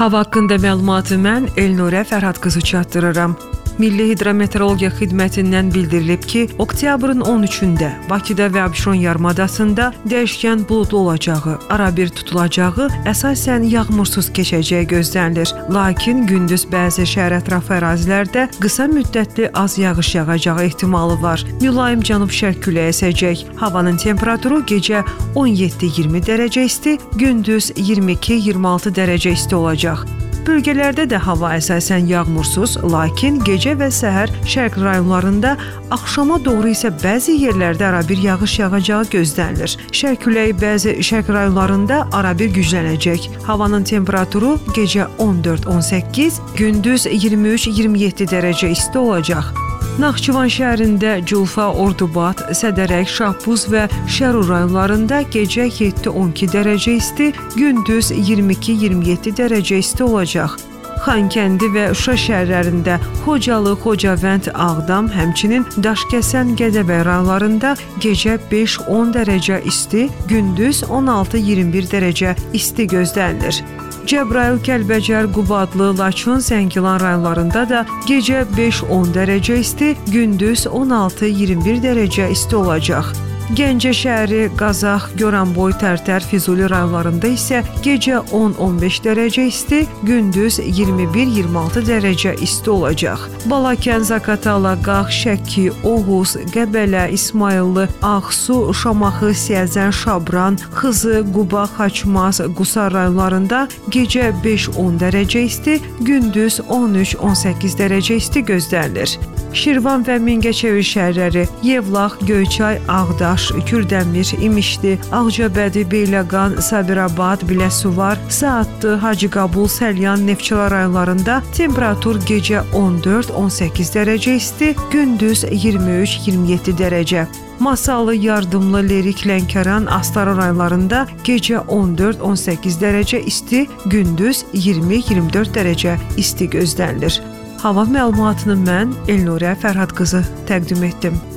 Hava haqqında məlumatı mən Elnurə Fərhad qızı çatdırıram. Milli Hidrometeorologiya Xidmətindən bildirilib ki, oktyabrın 13-də Bakıda və Abşeron yarımadasında dəyişkən buludlu olacağı, arabir tutulacağı, əsasən yağmursuz keçəcəyi gözlənilir. Lakin gündüz bəzi şəhər ətrafı ərazilərdə qısa müddətli az yağış yağacağı ehtimalı var. Mülayim cənub-şərq küləyi əsəcək. Havanın temperaturu gecə 17-20 dərəcə isti, gündüz 22-26 dərəcə isti olacaq. Bölgələrdə də hava əsasən yağmursuz, lakin gecə və səhər şərq rayonlarında, axşama doğru isə bəzi yerlərdə arabir yağış yağacağı gözlənilir. Şərq küləyi bəzi şərq rayonlarında arabir güclənəcək. Havanın temperaturu gecə 14-18, gündüz 23-27 dərəcə isti olacaq. Naxçıvan şəhərində Culfa, Ordubad, Sədərək, Şahbuz və Şərur rayonlarında gecə 7-12 dərəcə isti, gündüz 22-27 dərəcə isti olacaq. Xankəndi və Şuşa şəhərlərində, Xocalı, Xocavənd, Ağdam, həmçinin Daşkəsən, Gədəbəy rayonlarında gecə 5-10 dərəcə isti, gündüz 16-21 dərəcə isti gözlənilir. Cəbrayıl, Kəlbəcər, Qubadlı, Laçın, Zəngilan rayonlarında da gecə 5-10 dərəcə isti, gündüz 16-21 dərəcə isti olacaq. Gəncə şəhəri, Qazax, Goranboy, Tərtər, Füzuli rayonlarında isə gecə 10-15 dərəcə isti, gündüz 21-26 dərəcə isti olacaq. Balakən, Zaqatala, Qax, Şəki, Oğuz, Qəbələ, İsmayıllı, Ağsu, Şamaxı, Siyəzən, Şabran, Xızı, Quba, Xaçmaz, Qusar rayonlarında gecə 5-10 dərəcə isti, gündüz 13-18 dərəcə isti gözlənilir. Şirvan və Mingəçevir şəhərləri, Yevlax, Göyçay, Ağdaş, Kürdəmir, İmişli, Ağcabədi, Beyləqan, Sabirabad, Biləsuvar, Saatlı, Hacıqabul, Səlyan, Neftçala rayonlarında temperatur gecə 14-18 dərəcə isti, gündüz 23-27 dərəcə. Masallı, Yardımlı, Lerik, Lənkəran, Astara rayonlarında gecə 14-18 dərəcə isti, gündüz 20-24 dərəcə isti gözlənilir. Hava məlumatını mən Elnurə Fərhad qızı təqdim etdim.